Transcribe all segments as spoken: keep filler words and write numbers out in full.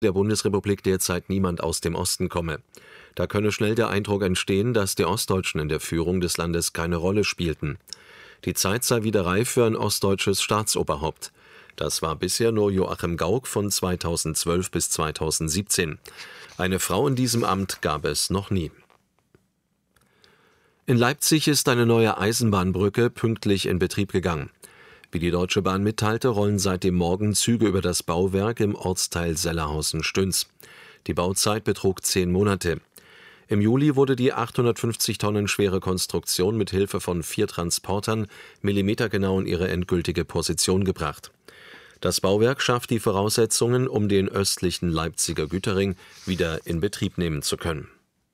der Bundesrepublik derzeit niemand aus dem Osten komme. Da könne schnell der Eindruck entstehen, dass die Ostdeutschen in der Führung des Landes keine Rolle spielten. Die Zeit sei wieder reif für ein ostdeutsches Staatsoberhaupt. Das war bisher nur Joachim Gauck von zweitausendzwölf bis zweitausendsiebzehn. Eine Frau in diesem Amt gab es noch nie. In Leipzig ist eine neue Eisenbahnbrücke pünktlich in Betrieb gegangen. Wie die Deutsche Bahn mitteilte, rollen seit dem Morgen Züge über das Bauwerk im Ortsteil Sellerhausen-Stüns. Die Bauzeit betrug zehn Monate. Im Juli wurde die achthundertfünfzig Tonnen schwere Konstruktion mit Hilfe von vier Transportern millimetergenau in ihre endgültige Position gebracht. Das Bauwerk schafft die Voraussetzungen, um den östlichen Leipziger Güterring wieder in Betrieb nehmen zu können.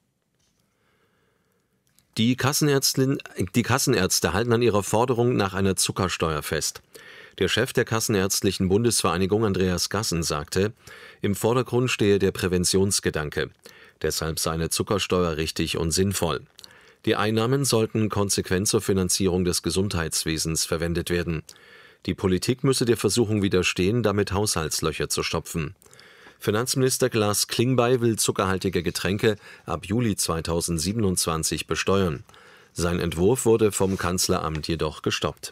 Die Kassenärztin, die Kassenärzte halten an ihrer Forderung nach einer Zuckersteuer fest. Der Chef der Kassenärztlichen Bundesvereinigung, Andreas Gassen, sagte, im Vordergrund stehe der Präventionsgedanke. Deshalb sei eine Zuckersteuer richtig und sinnvoll. Die Einnahmen sollten konsequent zur Finanzierung des Gesundheitswesens verwendet werden. Die Politik müsse der Versuchung widerstehen, damit Haushaltslöcher zu stopfen. Finanzminister Lars Klingbeil will zuckerhaltige Getränke ab Juli zweitausendsiebenundzwanzig besteuern. Sein Entwurf wurde vom Kanzleramt jedoch gestoppt.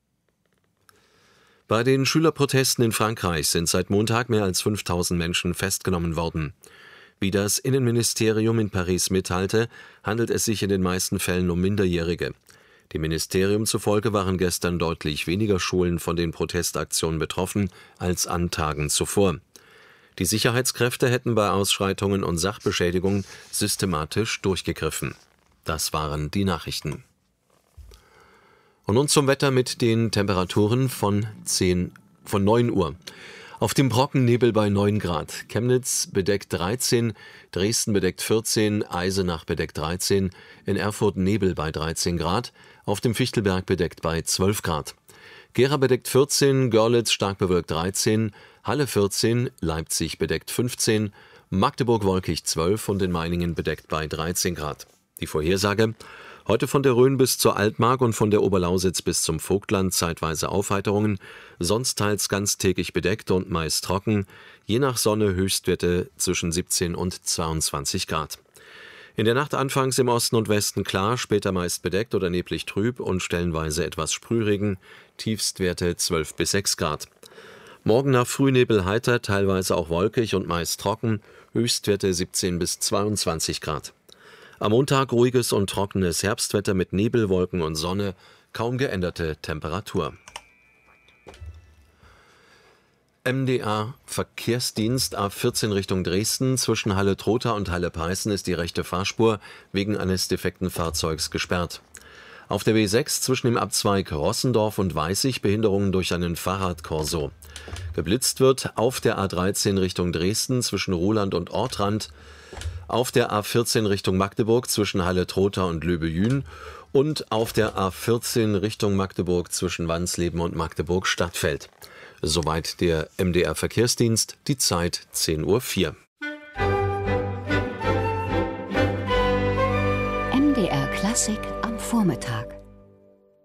Bei den Schülerprotesten in Frankreich sind seit Montag mehr als fünftausend Menschen festgenommen worden. Wie das Innenministerium in Paris mitteilte, handelt es sich in den meisten Fällen um Minderjährige. Dem Ministerium zufolge waren gestern deutlich weniger Schulen von den Protestaktionen betroffen als an Tagen zuvor. Die Sicherheitskräfte hätten bei Ausschreitungen und Sachbeschädigungen systematisch durchgegriffen. Das waren die Nachrichten. Und nun zum Wetter mit den Temperaturen von, zehn, von neun Uhr. Auf dem Brocken Nebel bei neun Grad, Chemnitz bedeckt dreizehn, Dresden bedeckt vierzehn, Eisenach bedeckt dreizehn, in Erfurt Nebel bei dreizehn Grad, auf dem Fichtelberg bedeckt bei zwölf Grad. Gera bedeckt vierzehn, Görlitz stark bewölkt dreizehn, Halle vierzehn, Leipzig bedeckt fünfzehn, Magdeburg wolkig zwölf und in Meiningen bedeckt bei dreizehn Grad. Die Vorhersage: Heute von der Rhön bis zur Altmark und von der Oberlausitz bis zum Vogtland zeitweise Aufheiterungen, sonst teils ganztägig bedeckt und meist trocken, je nach Sonne Höchstwerte zwischen siebzehn und zweiundzwanzig Grad. In der Nacht anfangs im Osten und Westen klar, später meist bedeckt oder neblig trüb und stellenweise etwas Sprühregen, Tiefstwerte zwölf bis sechs Grad. Morgen nach Frühnebel heiter, teilweise auch wolkig und meist trocken, Höchstwerte siebzehn bis zweiundzwanzig Grad. Am Montag ruhiges und trockenes Herbstwetter mit Nebel, Wolken und Sonne, kaum geänderte Temperatur. M D A Verkehrsdienst A vierzehn Richtung Dresden, zwischen Halle-Trotha und Halle-Peißen ist die rechte Fahrspur wegen eines defekten Fahrzeugs gesperrt. Auf der B sechs zwischen dem Abzweig Rossendorf und Weißig Behinderungen durch einen Fahrradkorso. Geblitzt wird auf der A dreizehn Richtung Dresden zwischen Ruhland und Ortrand, auf der A vierzehn Richtung Magdeburg zwischen Halle-Trotha und Löbejün und auf der A vierzehn Richtung Magdeburg zwischen Wansleben und Magdeburg-Stadtfeld. Soweit der M D R Verkehrsdienst, die Zeit zehn Uhr vier. M D R Klassik am Vormittag.